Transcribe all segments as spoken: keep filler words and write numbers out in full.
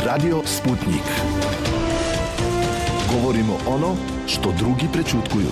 Radio Sputnik. Govorimo ono što drugi prećutkuju.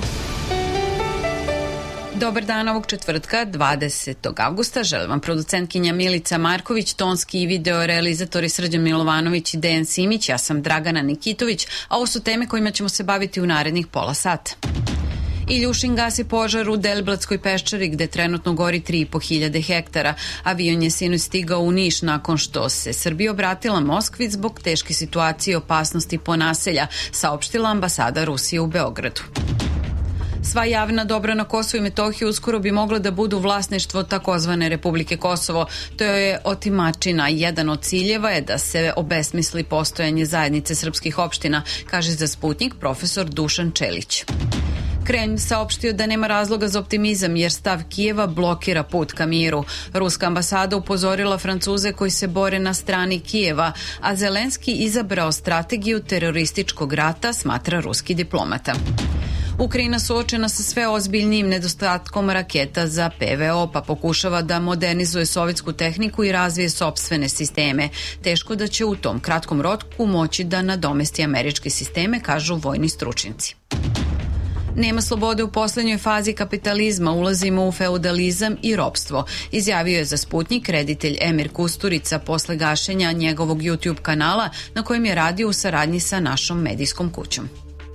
Dobar dan ovog četvrtka, dvadesetog avgusta. Želim vam producentkinja Milica Marković, tonski i video realizatori Srđan Milovanović i Dejan Simić. Ja sam Dragana Nikitović, a ovo su teme kojima ćemo se baviti u narednih pola sata. Iljušin gasi požar u Deliblatskoj peščari gde trenutno gori tri i po hiljade hektara. Avion je sinoć stigao u Niš nakon što se Srbija obratila Moskvi zbog teške situacije i opasnosti po naselja, saopštila ambasada Rusije u Beogradu. Sva javna dobra na Kosovu i Metohiji uskoro bi mogla da budu vlasništvo takozvane Republike Kosovo. To je otimačina. Jedan od ciljeva je da se obesmisli postojanje zajednice srpskih opština, kaže za Sputnik profesor Dušan Čelić. Kremlj saopštio da nema razloga za optimizam jer stav Kijeva blokira put ka miru. Ruska ambasada upozorila Francuze koji se bore na strani Kijeva, a Zelenski izabrao strategiju terorističkog rata, smatra ruski diplomata. Ukrajina suočena sa sve ozbiljnijim nedostatkom raketa za P V O, pa pokušava da modernizuje sovjetsku tehniku i razvije sopstvene sisteme. Teško da će u tom kratkom roku moći da nadomesti američke sisteme, kažu vojni stručnjaci. Nema slobode u poslednjoj fazi kapitalizma, ulazimo u feudalizam i ropstvo, izjavio je za Sputnik reditelj Emir Kusturica posle gašenja njegovog YouTube kanala na kojem je radio u saradnji sa našom medijskom kućom.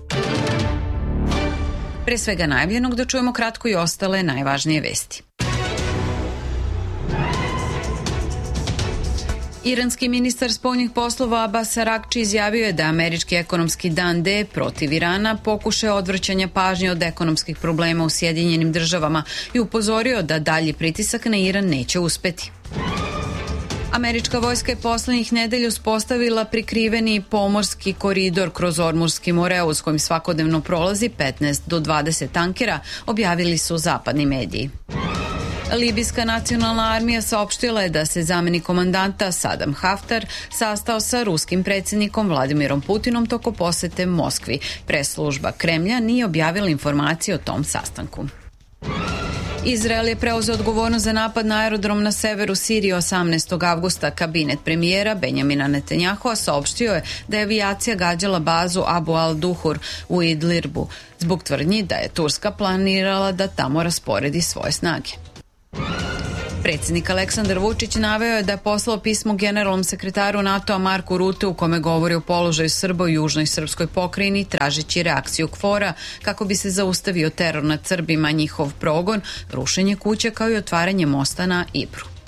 Pre svega najavljenog da čujemo kratko i ostale najvažnije vesti. Iranski ministar spoljnih poslova Abbas Araghči izjavio je da američki ekonomski dan D protiv Irana pokušao odvrćanja pažnje od ekonomskih problema u Sjedinjenim državama i upozorio da dalji pritisak na Iran neće uspeti. Američka vojska je poslednjih nedelja uspostavila prikriveni pomorski koridor kroz Ormuzski moreus kojim svakodnevno prolazi petnaest do dvadeset tankera, objavili su zapadni mediji. Libijska nacionalna armija saopštila je da se zamenik komandanta Sadam Haftar sastao sa ruskim predsjednikom Vladimirom Putinom toko posete Moskvi. Preslužba Kremlja nije objavila informacije o tom sastanku. Izrael je preuzeo odgovornost za napad na aerodrom na severu Sirije osamnaestog avgusta. Kabinet premijera Benjamina Netanjahua saopštio je da je avijacija gađala bazu Abu al-Duhur u Idlibu zbog tvrdnji da je Turska planirala da tamo rasporedi svoje snage. Predsjednik Aleksandar Vučić naveo je da je poslao pismo generalnom sekretaru NATO-a Marku Rute u kome govori o položaju Srba u južnoj srpskoj pokrajini tražeći reakciju KFOR-a kako bi se zaustavio teror nad Srbima, njihov progon, rušenje kuće kao i otvaranje mosta na Ibru.